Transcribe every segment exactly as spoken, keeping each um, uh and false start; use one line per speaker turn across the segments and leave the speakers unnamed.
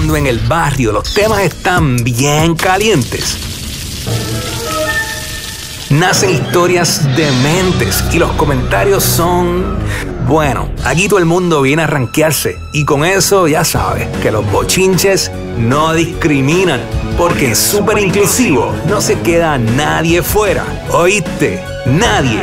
cuando en el barrio los temas están bien calientes, nacen historias dementes y los comentarios son... Bueno, aquí todo el mundo viene a rankearse y con eso ya sabes que los bochinches no discriminan, porque en Súper Inclusivo no se queda nadie fuera. ¿Oíste? Nadie.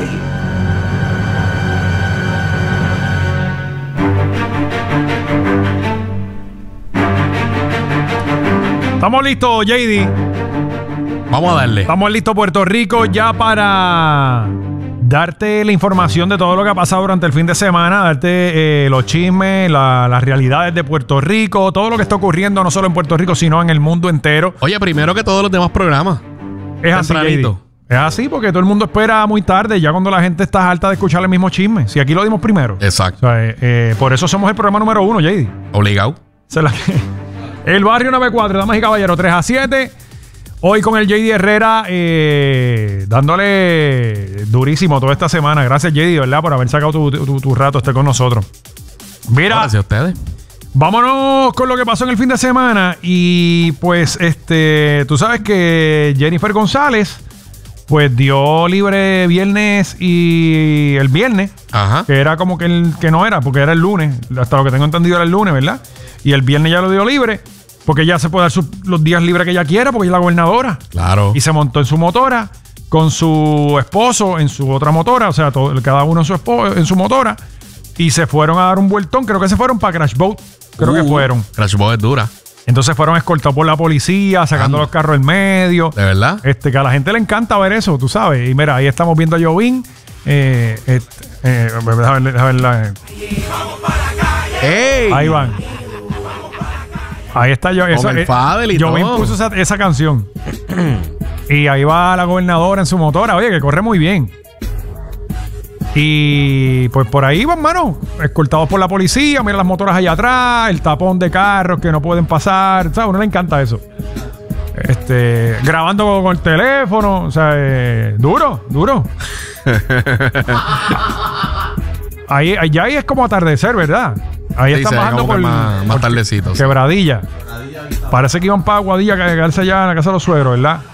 Estamos listos, J D.
Vamos a darle.
Estamos listos, Puerto Rico, ya para darte la información de todo lo que ha pasado durante el fin de semana, darte eh, los chismes, la, las realidades de Puerto Rico, todo lo que está ocurriendo no solo en Puerto Rico, sino en el mundo entero.
Oye, primero que todos los demás programas.
Es así, J D. Es así porque todo el mundo espera muy tarde, ya cuando la gente está harta de escuchar el mismo chisme. Si aquí lo dimos primero.
Exacto.
O sea, eh, eh, por eso somos el programa número uno, J D.
Obligado.
Se la... El Barrio noventa y cuatro, damas y caballeros, tres a siete. Hoy con el J D Herrera, eh, dándole durísimo toda esta semana. Gracias, J D, ¿verdad? Por haber sacado tu, tu, tu rato estar con nosotros. Mira,
gracias a ustedes.
Vámonos con lo que pasó en el fin de semana. Y pues, este, tú sabes que Jennifer González, pues dio libre viernes y el viernes.
Ajá.
Que era como que, el, que no era, porque era el lunes. Hasta lo que tengo entendido era el lunes, ¿verdad? Y el viernes ya lo dio libre. Porque ella se puede dar su, los días libres que ella quiera, porque ella es la gobernadora.
Claro.
Y se montó en su motora con su esposo en su otra motora, o sea, todo, cada uno en su, esposo, en su motora. Y se fueron a dar un vueltón. Creo que se fueron para Crash Boat. Creo uh, que fueron.
Crash Boat es dura.
Entonces fueron escoltados por la policía, sacando Ando. los carros en medio.
¿De verdad?
Este, que a la gente le encanta ver eso, tú sabes. Y mira, ahí estamos viendo a Jovín. Eh, este, eh, déjame verla.
¡Ey!
Ahí van. Ahí está yo. Esa,
Con el Fadel y
yo
todo.
me impuso esa, esa canción. Y ahí va la gobernadora en su motora. Oye, que corre muy bien. Y pues por ahí van, mano, escoltados por la policía. Mira las motoras allá atrás, el tapón de carros que no pueden pasar. ¿Sabes? A uno le encanta eso. Este, grabando con el teléfono. O sea, eh, duro, duro. Ahí, allá ahí es como atardecer, ¿verdad? Ahí
sí,
están bajando por,
más, más
por
tardecitos.
Quebradilla. Parece que iban para Aguadilla a quedarse allá en la casa de los suegros, ¿verdad?